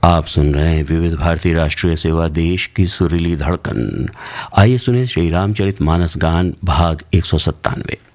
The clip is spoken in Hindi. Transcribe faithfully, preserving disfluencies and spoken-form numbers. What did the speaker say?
आप सुन रहे हैं विविध भारती राष्ट्रीय सेवा, देश की सुरीली धड़कन। आइए सुने श्री रामचरित मानस गान भाग एक सौ सत्तानवे।